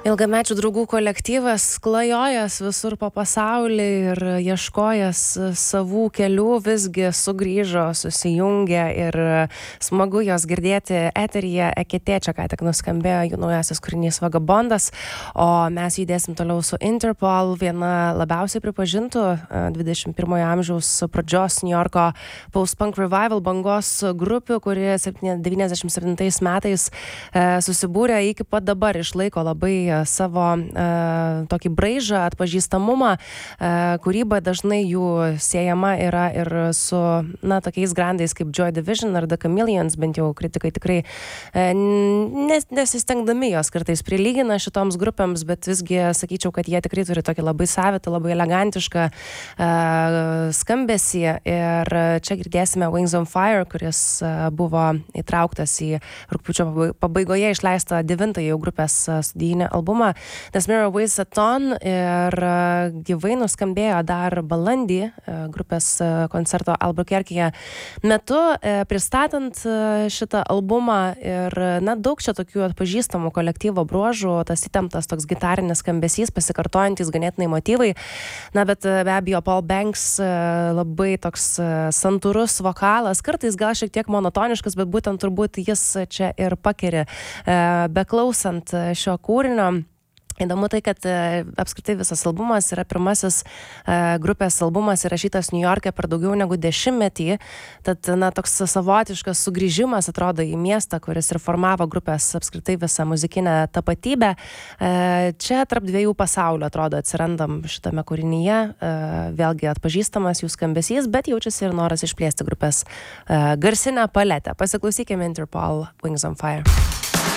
Ilgamečių draugų kolektyvas klajojas visur po pasaulį ir ieškojas savų kelių, visgi sugrįžo, susijungė ir smagu jos girdėti eteryje. Eketė čia ką tik nuskambėjo jų naujasis kūrinys Vagabondas, o mes judėsim toliau su Interpol, viena labiausiai pripažintų 21 amžiaus pradžios New Yorko post-punk revival bangos grupių, kuri 97 metais susibūrė iki pat dabar išlaiko labai savo tokį braižą, atpažįstamumą. Kūryba dažnai jų siejama yra ir su tokiais grandais kaip Joy Division ar The Chameleons, bent jau kritikai tikrai nesistengdami jos kartais prilygina šitoms grupėms, bet visgi sakyčiau, kad jie tikrai turi tokį labai savitą, labai elegantišką skambesį. Ir čia girdėsime Wings on Fire, kuris buvo įtrauktas į rugpjūčio pabaigoje išleistą 9-ąjį jau grupės studijinį albumą This Mirror Weighs a Ton, ir gyvai nuskambėjo dar balandį grupės koncerto Albuquerque'je metu, pristatant šitą albumą. Ir daug čia tokių atpažįstamų kolektyvo bruožų, tas įtemptas toks gitarinis skambesys, pasikartojantis ganėtinai motyvai, bet be abejo Paul Banks labai toks santūrus vokalas, kartais gal šiek tiek monotoniškas, bet būtent turbūt jis čia ir pakeri beklausant šio kūrinio. Įdomu tai, kad apskritai visas albumas yra pirmasis grupės albumas įrašytas New York'e per daugiau negu 10-metį, tad toks savotiškas sugrįžimas atrodo į miestą, kuris ir formavo grupės apskritai visą muzikinę tapatybę. Čia tarp dviejų pasaulių atrodo atsirandam šitame kūrinyje, vėlgi atpažįstamas jų skambesys, bet jaučiasi ir noras išplėsti grupės garsinę paletę. Pasiklausykime Interpol Wings on Fire.